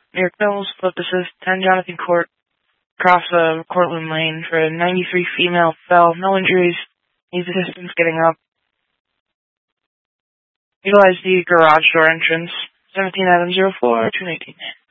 New York Mills, flip assist, 10 Jonathan Court, across Cortland Lane for a 93 female, fell, no injuries, needs assistance getting up. Utilize the garage door entrance, 17 Adams 04, 219.